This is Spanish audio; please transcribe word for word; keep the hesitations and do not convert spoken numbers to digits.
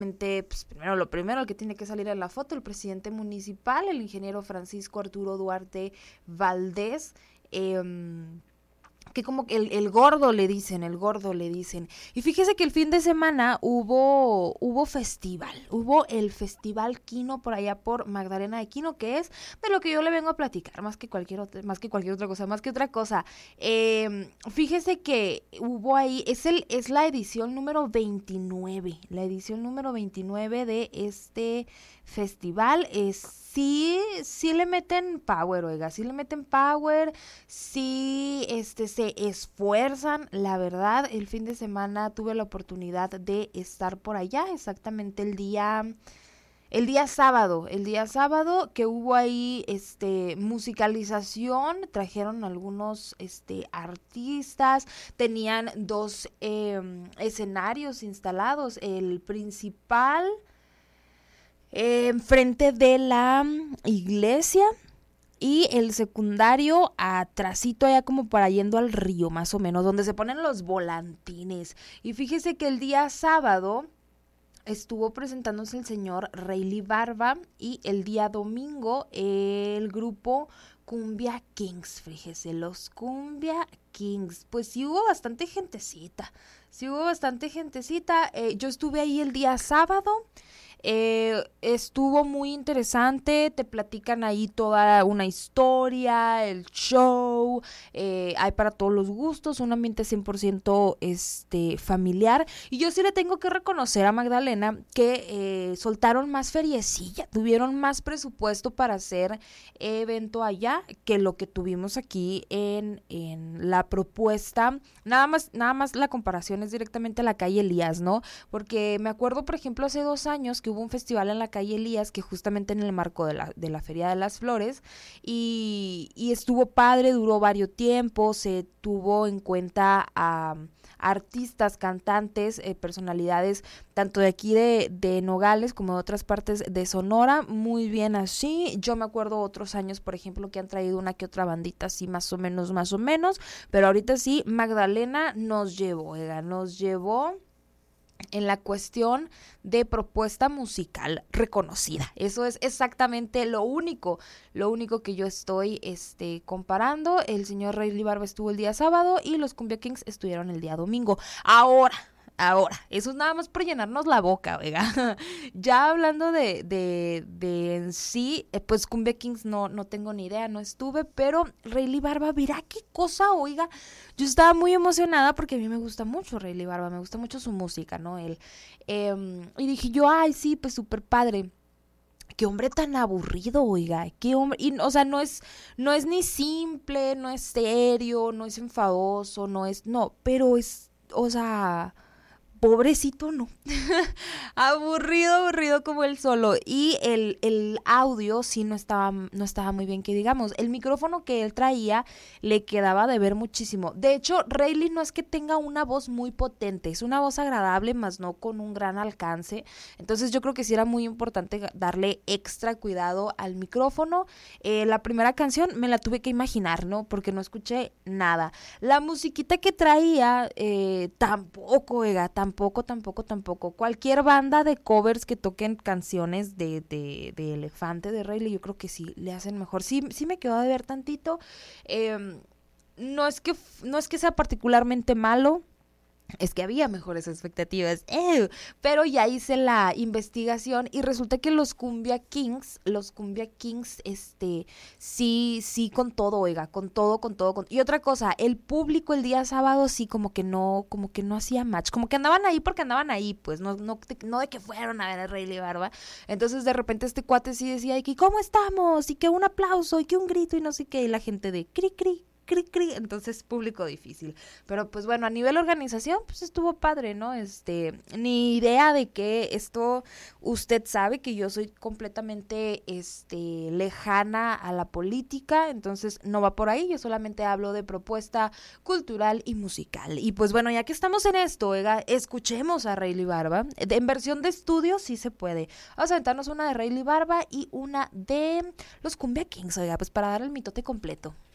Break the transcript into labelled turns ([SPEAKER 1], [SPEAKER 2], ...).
[SPEAKER 1] Pues primero, lo primero, el que tiene que salir en la foto, el presidente municipal, el ingeniero Francisco Arturo Duarte Valdés, eh, que como que el, el gordo le dicen, el gordo le dicen. Y fíjese que el fin de semana hubo hubo festival, hubo el Festival Quino por allá por Magdalena de Quino, que es de lo que yo le vengo a platicar, más que cualquier otra, más que cualquier otra cosa, más que otra cosa. Eh, fíjese que hubo ahí, es el es la edición número veintinueve, la edición número veintinueve de este festival. Es sí, sí le meten power, oiga, sí le meten power, sí, este, se esfuerzan, la verdad. El fin de semana tuve la oportunidad de estar por allá, exactamente el día, el día sábado, el día sábado que hubo ahí, este, musicalización, trajeron algunos, este, artistas, tenían dos eh, escenarios instalados, el principal Eh, enfrente de la iglesia y el secundario atrasito allá como para yendo al río más o menos, donde se ponen los volantines. Y fíjese que el día sábado estuvo presentándose el señor Rayleigh Barba y el día domingo el grupo Cumbia Kings, fíjese, los Cumbia Kings. Pues sí hubo bastante gentecita, sí hubo bastante gentecita. Eh, yo estuve ahí el día sábado. Eh, estuvo muy interesante, te platican ahí toda una historia, el show, eh, hay para todos los gustos, un ambiente cien por ciento este, familiar. Y yo sí le tengo que reconocer a Magdalena que eh, soltaron más feriecilla, tuvieron más presupuesto para hacer evento allá que lo que tuvimos aquí en, en la propuesta. Nada más, nada más la comparación es directamente a la calle Elías, ¿no? Porque me acuerdo, por ejemplo, hace dos años que hubo un festival en la calle Elías, que justamente en el marco de la, de la Feria de las Flores, y, y estuvo padre, duró varios tiempos, se tuvo en cuenta a artistas, cantantes, eh, personalidades, tanto de aquí de, de Nogales como de otras partes de Sonora, muy bien así. Yo me acuerdo otros años, por ejemplo, que han traído una que otra bandita así más o menos, más o menos, pero ahorita sí, Magdalena nos llevó, oiga, nos llevó en la cuestión de propuesta musical reconocida. Eso es exactamente lo único, lo único que yo estoy este, comparando. El señor Rayleigh Barba estuvo el día sábado y los Cumbia Kings estuvieron el día domingo. Ahora, Ahora, eso es nada más por llenarnos la boca, oiga. Ya hablando de, de, de en sí, eh, pues Cumbia Kings no, no tengo ni idea, no estuve, pero Rayleigh Barba, mira qué cosa, oiga. Yo estaba muy emocionada porque a mí me gusta mucho Rayleigh Barba, me gusta mucho su música, ¿no? Él, eh, y dije yo, ay, sí, pues súper padre. Qué hombre tan aburrido, oiga, qué hombre, y, o sea, no es, no es ni simple, no es serio, no es enfadoso, no es, no, pero es, o sea, pobrecito no, aburrido, aburrido como él solo. Y el, el audio sí no estaba, no estaba muy bien que digamos, el micrófono que él traía le quedaba de ver muchísimo. De hecho, Rayleigh no es que tenga una voz muy potente, es una voz agradable, más no con un gran alcance. Entonces yo creo que sí era muy importante darle extra cuidado al micrófono. Eh, la primera canción me la tuve que imaginar, ¿no? Porque no escuché nada. La musiquita que traía, eh, tampoco, oiga, tampoco Tampoco, tampoco, tampoco. Cualquier banda de covers que toquen canciones de, de, de Elefante, de Rayleigh, yo creo que sí le hacen mejor. Sí, sí me quedó de ver tantito. Eh, no es que, no es que sea particularmente malo. Es que había mejores expectativas, ¡eh! Pero ya hice la investigación y resulta que los Cumbia Kings, los Cumbia Kings, este, sí, sí con todo, oiga, con todo, con todo, con... Y otra cosa, el público el día sábado sí como que no, como que no hacía match, como que andaban ahí porque andaban ahí, pues, no, no, no de que fueron a ver a Rayleigh Barba. Entonces de repente este cuate sí decía, y que ¿cómo estamos? Y que un aplauso, y que un grito, y no sé qué, y la gente de cri, cri, cri, cri, entonces público difícil. Pero pues bueno, a nivel organización, pues estuvo padre, ¿no? Este, ni idea de que esto, usted sabe que yo soy completamente, este, lejana a la política, entonces no va por ahí, yo solamente hablo de propuesta cultural y musical. Y pues bueno, ya que estamos en esto, oiga, escuchemos a Rayleigh Barba, en versión de estudio sí se puede. Vamos a aventarnos una de Rayleigh Barba y una de los Cumbia Kings, oiga, pues para dar el mitote completo.